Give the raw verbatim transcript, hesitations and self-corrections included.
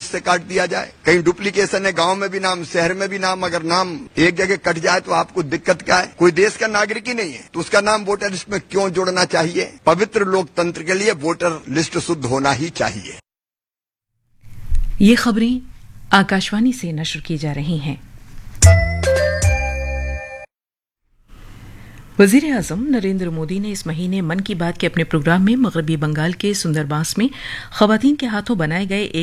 से काट दिया जाए। कहीं डुप्लीकेशन है, गांव में भी नाम, शहर में भी नाम, अगर नाम एक जगह कट जाए तो आपको दिक्कत क्या है? कोई देश का नागरिक ही नहीं है तो उसका नाम वोटर लिस्ट में क्यों जोड़ना चाहिए? पवित्र लोकतंत्र के लिए वोटर लिस्ट शुद्ध होना ही चाहिए। ये खबरें आकाशवाणी से नश्र की जा रही हैं। वजीर आजम नरेंद्र मोदी ने इस महीने मन की बात के अपने प्रोग्राम में मगरबी बंगाल के सुंदरबांस में खवातीन के हाथों बनाए गए एक